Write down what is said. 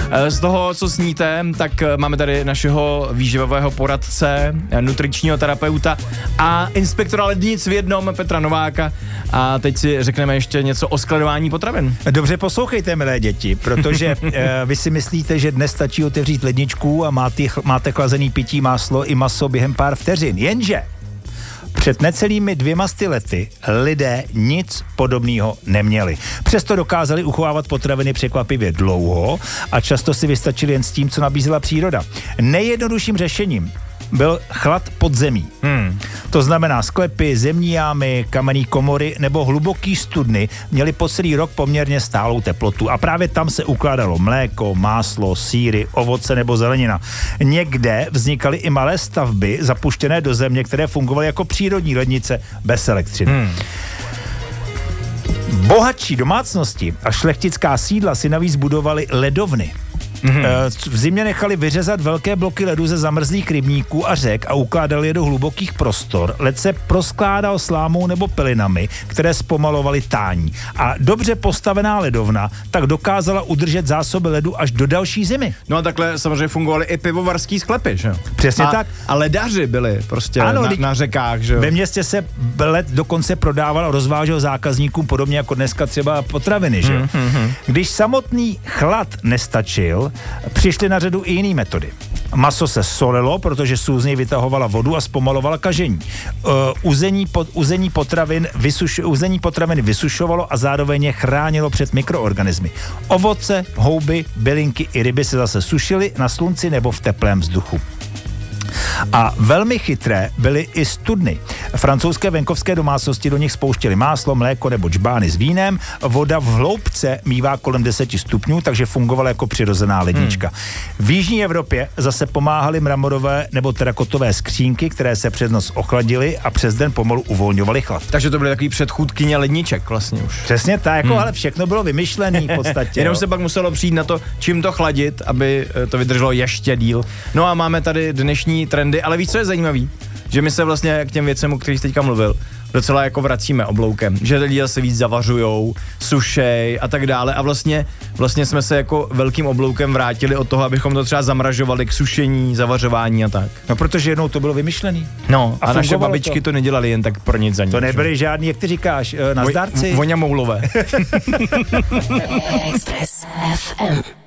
Z toho, co sníte, tak máme tady našeho výživového poradce, nutričního terapeuta a inspektora lednic v jednom Petra Nováka. A teď si řekneme ještě něco o skladování potravin. Dobře poslouchejte, milé děti, protože vy si myslíte, že dnes stačí otevřít ledničku a máte chlazený pití, máslo i maso během pár vteřin. Jenže před necelými 200 lety lidé nic podobného neměli. Přesto dokázali uchovávat potraviny překvapivě dlouho a často si vystačili jen s tím, co nabízela příroda. Nejjednodušším řešením byl chlad pod zemí. To znamená sklepy, zemní jámy, kamenné komory nebo hluboký studny měly po celý rok poměrně stálou teplotu a právě tam se ukládalo mléko, máslo, sýry, ovoce nebo zelenina. Někde vznikaly i malé stavby zapuštěné do země, které fungovaly jako přírodní lednice bez elektřiny. Bohatší domácnosti a šlechtická sídla si navíc budovaly ledovny. V zimě nechali vyřezat velké bloky ledu ze zamrzlých rybníků a řek a ukládali je do hlubokých prostor. Led se proskládal slámou nebo pelinami, které zpomalovaly tání. A dobře postavená ledovna tak dokázala udržet zásoby ledu až do další zimy. No a takhle samozřejmě fungovaly i pivovarský sklepy, že jo? Přesně tak. A ledaři byli prostě na řekách, že jo? Ve městě se led dokonce prodával a rozvážel zákazníkům podobně jako dneska třeba potraviny, že jo? Když samotný chlad nestačil, přišly na řadu i jiné metody. Maso se solilo, protože sůl z něj vytahovala vodu a zpomalovala kažení. Uzení potravin vysušovalo a zároveň je chránilo před mikroorganismy. Ovoce, houby, bylinky i ryby se zase sušily na slunci nebo v teplém vzduchu. A velmi chytré byly i studny. Francouzské venkovské domácnosti do nich spouštěly máslo, mléko nebo džbány s vínem. Voda v hloubce mívá kolem 10 stupňů, takže fungovala jako přirozená lednička. V jižní Evropě zase pomáhaly mramorové nebo terakotové skřínky, které se přes noc ochladily a přes den pomalu uvolňovaly chlad. Takže to byly takový předchůdkyně ledniček vlastně už. Přesně tak, jako ale všechno bylo vymyšlené v podstatě. Jenom se pak muselo přijít na to, čím to chladit, aby to vydrželo ještě díl. No a máme tady dnešní trendy, ale víc, co je zajímavý, že my se vlastně k těm věcem, o kterých jste teďka mluvil, docela jako vracíme obloukem, že lidi se víc zavařujou, sušej a tak dále a vlastně jsme se jako velkým obloukem vrátili od toho, abychom to třeba zamražovali k sušení, zavařování a tak. No protože jednou to bylo vymyšlený. No a naše babičky to nedělali jen tak pro nic za nic. To nebyly žádný, jak ty říkáš, nazdárci. Voňa Moulové. Express FM.